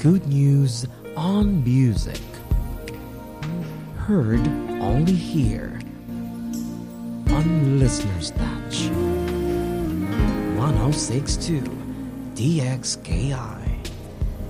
good news on music. Heard only here on Listener's Touch. 1062 DXKI.